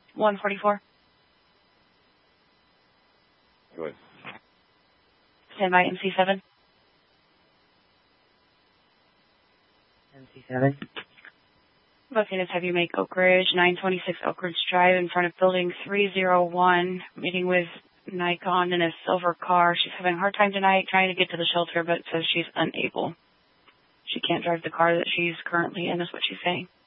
144. Go ahead. Stand by MC7. MC7. Located have you make Oak Ridge, 926 Oak Ridge Drive in front of building 301, meeting with Nikon in a silver car. She's having a hard time tonight trying to get to the shelter, but says she's unable. She can't drive the car that she's currently in, is what she's saying.